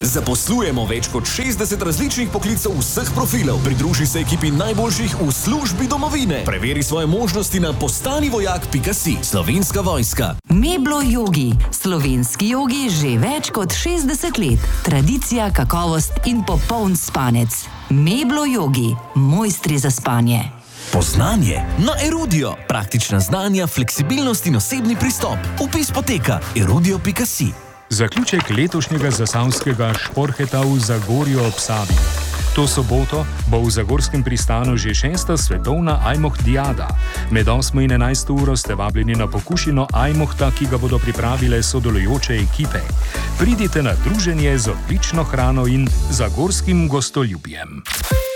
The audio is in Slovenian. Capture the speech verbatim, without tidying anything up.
Zaposlujemo več kot šestdeset različnih poklicev vseh profilov. Pridruži se ekipi najboljših v službi domovine. Preveri svoje možnosti na postanivojak pika si. Slovenska vojska. Meblo Yogi. Slovenski jogi že več kot šestdeset let. Tradicija, kakovost in popoln spanec. Meblo Yogi. Mojstri za spanje. Poznanje na Erudio. Praktična znanja, fleksibilnost in osebni pristop. Vpis poteka erudio pika si. Zaključek letošnjega zasavskega šporheta v Zagorju ob Savi. To soboto bo v Zagorskem pristanu že šesta svetovna Ajmoh-diada. Med osmo in enajsto uro ste vabljeni na pokušino Ajmohta, ki ga bodo pripravile sodelujoče ekipe. Pridite na druženje z odlično hrano in zagorskim gostoljubjem.